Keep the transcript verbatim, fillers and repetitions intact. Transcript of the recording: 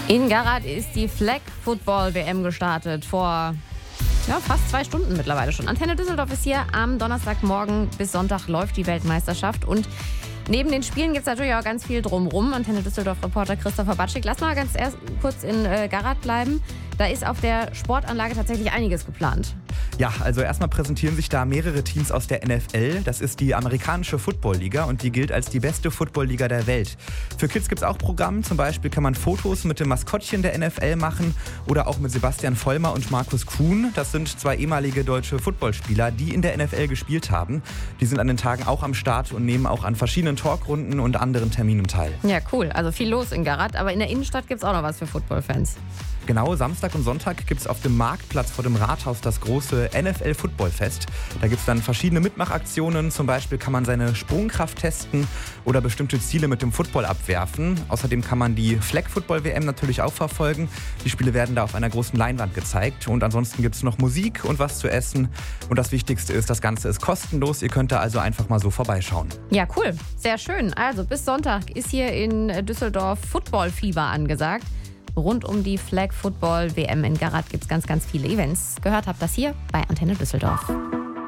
In Garat ist die Flag Football W M gestartet. Vor ja, fast zwei Stunden mittlerweile schon. Antenne Düsseldorf ist hier. Am Donnerstagmorgen bis Sonntag läuft die Weltmeisterschaft. Und neben den Spielen gibt es natürlich auch ganz viel drumrum. Antenne Düsseldorf-Reporter Christopher Batschik. Lass mal ganz erst kurz in äh, Garat bleiben. Da ist auf der Sportanlage tatsächlich einiges geplant. Ja, also erstmal präsentieren sich da mehrere Teams aus der N F L. Das ist die amerikanische Football-Liga und die gilt als die beste Football-Liga der Welt. Für Kids gibt es auch Programme. Zum Beispiel kann man Fotos mit dem Maskottchen der N F L machen oder auch mit Sebastian Vollmer und Markus Kuhn. Das sind zwei ehemalige deutsche Footballspieler, die in der N F L gespielt haben. Die sind an den Tagen auch am Start und nehmen auch an verschiedenen Talkrunden und anderen Terminen teil. Ja, cool. Also viel los in Garat. Aber in der Innenstadt gibt es auch noch was für Football-Fans. Genau, Samstag und Sonntag gibt es auf dem Marktplatz vor dem Rathaus das große N F L-Footballfest. Da gibt es dann verschiedene Mitmachaktionen. Zum Beispiel kann man seine Sprungkraft testen oder bestimmte Ziele mit dem Football abwerfen. Außerdem kann man die Flag Football W M natürlich auch verfolgen. Die Spiele werden da auf einer großen Leinwand gezeigt. Und ansonsten gibt es noch Musik und was zu essen. Und das Wichtigste ist, das Ganze ist kostenlos. Ihr könnt da also einfach mal so vorbeischauen. Ja, cool. Sehr schön. Also bis Sonntag ist hier in Düsseldorf Football-Fieber angesagt. Rund um die Flag Football W M in Garat gibt es ganz, ganz viele Events. Gehört habt das hier bei Antenne Düsseldorf.